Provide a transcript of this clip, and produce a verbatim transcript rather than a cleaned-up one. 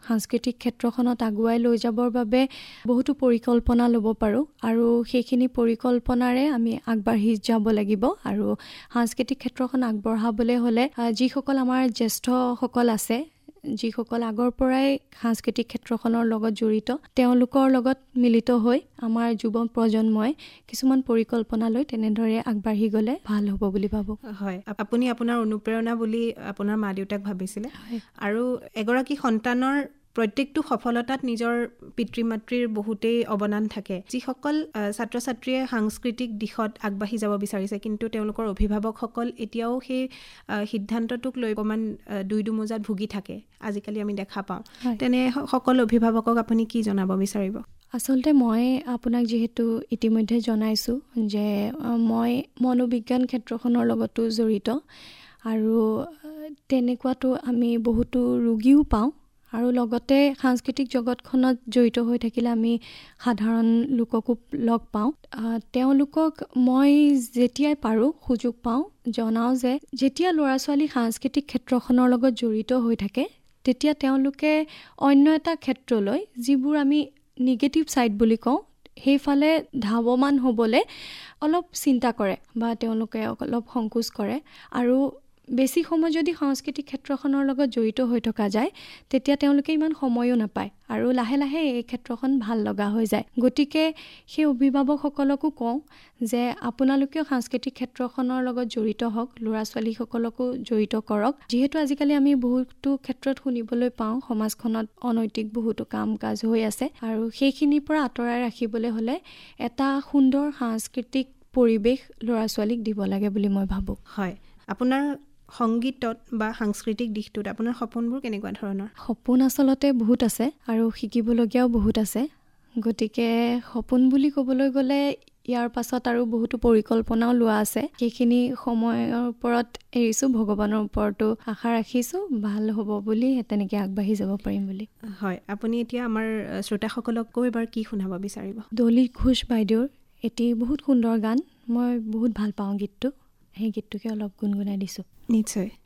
সাংস্কৃতিক ক্ষেত্ৰখনত আগুৱাই লৈ যাবৰ বাবে বহুতো পৰিকল্পনা ল'ব পাৰোঁ আৰু সেইখিনি পৰিকল্পনাৰে আমি আগবাঢ়ি যাব লাগিব আৰু সাংস্কৃতিক ক্ষেত্ৰখন আগবঢ়াবলৈ হ'লে যিসকল আমাৰ জ্যেষ্ঠসকল আছে, যিসকল আগৰ পৰাই সাংস্কৃতিক ক্ষেত্ৰখনৰ লগত জড়িত, তেওঁলোকৰ লগত মিলিত হৈ আমাৰ যুৱ প্ৰজন্মই কিছুমান পৰিকল্পনা লৈ তেনেদৰে আগবাঢ়ি গ'লে ভাল হ'ব বুলি ভাবোঁ। হয়, আপুনি আপোনাৰ অনুপ্ৰেৰণা বুলি আপোনাৰ মা দেউতাক ভাবিছিলে আৰু এগৰাকী সন্তানৰ প্ৰত্যেকটো সফলতাত নিজৰ পিতৃ মাতৃৰ বহুতেই অৱদান থাকে। যিসকল ছাত্ৰ ছাত্ৰীয়ে সাংস্কৃতিক দিশত আগবাঢ়ি যাব বিচাৰিছে কিন্তু তেওঁলোকৰ অভিভাৱকসকল এতিয়াও সেই সিদ্ধান্তটোক লৈ অকণমান দুই দুমোজাত ভুগি থাকে, আজিকালি আমি দেখা পাওঁ। তেনে সকলো অভিভাৱকক আপুনি কি জনাব বিচাৰিব? আচলতে মই আপোনাক যিহেতু ইতিমধ্যে জনাইছোঁ যে মই মনোবিজ্ঞান ক্ষেত্ৰখনৰ লগতো জড়িত আৰু তেনেকুৱাতো আমি বহুতো ৰোগীও পাওঁ আৰু লগতে সাংস্কৃতিক জগতখনত জড়িত হৈ থাকিলে আমি সাধাৰণ লোককো লগ পাওঁ। তেওঁলোকক মই যেতিয়াই পাৰোঁ সুযোগ পাওঁ জনাওঁ যে যেতিয়া ল'ৰা ছোৱালী সাংস্কৃতিক ক্ষেত্ৰখনৰ লগত জড়িত হৈ থাকে তেতিয়া তেওঁলোকে অন্য এটা ক্ষেত্ৰলৈ, যিবোৰ আমি নিগেটিভ ছাইড বুলি কওঁ, সেইফালে ধাৱমান হ'বলৈ অলপ চিন্তা কৰে বা তেওঁলোকে অলপ সংকোচ কৰে আৰু বেছি সময় যদি সাংস্কৃতিক ক্ষেত্ৰখনৰ লগত জড়িত হৈ থকা যায় তেতিয়া তেওঁলোকে ইমান সময়ো নাপায় আৰু লাহে লাহে এই ক্ষেত্ৰখন ভাল লগা হৈ যায়। গতিকে সেই অভিভাৱকসকলকো কওঁ যে আপোনালোকেও সাংস্কৃতিক ক্ষেত্ৰখনৰ লগত জড়িত হওক, ল'ৰা ছোৱালীসকলকো জড়িত কৰক। যিহেতু আজিকালি আমি বহুতো ক্ষেত্ৰত শুনিবলৈ পাওঁ সমাজখনত অনৈতিক বহুতো কাম কাজ হৈ আছে আৰু সেইখিনিৰ পৰা আঁতৰাই ৰাখিবলৈ হ'লে এটা সুন্দৰ সাংস্কৃতিক পৰিৱেশ ল'ৰা ছোৱালীক দিব লাগে বুলি মই ভাবোঁ। হয়, আপোনাৰ সংগীতত বা সাংস্কৃতিক দিশটোত আপোনাৰ সপোনবোৰ কেনেকুৱা ধৰণৰ? সপোন আচলতে বহুত আছে আৰু শিকিবলগীয়াও বহুত আছে। গতিকে সপোন বুলি ক'বলৈ গ'লে ইয়াৰ পাছত আৰু বহুতো পৰিকল্পনাও লোৱা আছে। সেইখিনি সময়ৰ ওপৰত এৰিছোঁ, ভগৱানৰ ওপৰতো আশা ৰাখিছোঁ ভাল হ'ব বুলি, তেনেকৈ আগবাঢ়ি যাব পাৰিম বুলি। হয়, আপুনি এতিয়া আমাৰ শ্ৰোতাসকলকো এবাৰ কি শুনাব বিচাৰিব? দলি ঘোষ বাইদেউৰ এটি বহুত সুন্দৰ গান, মই বহুত ভাল পাওঁ গীতটো, সেই গীতটোকে অলপ গুণগুণাই দিছোঁ। নিশ্চয়।